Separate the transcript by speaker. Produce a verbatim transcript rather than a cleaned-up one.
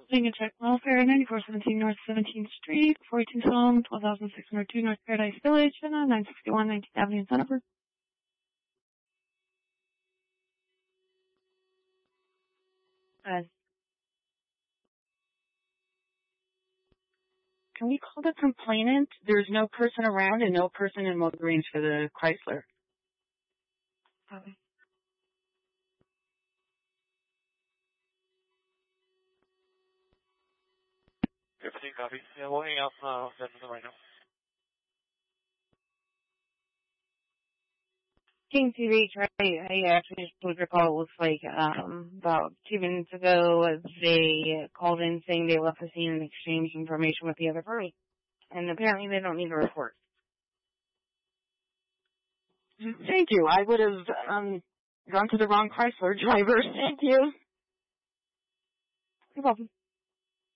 Speaker 1: Being a check welfare, ninety-four seventeen North seventeenth Street, forty-two Psalm, twelve thousand six hundred two North Paradise Village, and uh, nine sixty-one nineteenth Avenue in Santa Cruz. Uh, can we call the complainant? There's no person around and no person in motor range for the Chrysler. Okay.
Speaker 2: fifteen copy. Yeah, we'll hang out uh, that's right now.
Speaker 1: King T V, right? I actually just pulled your call. It looks like um, about two minutes ago they called in saying they left the scene and exchanged information with the other party. And apparently they don't need a report. Thank you. I would have um, gone to the wrong Chrysler driver. Thank you. You're welcome.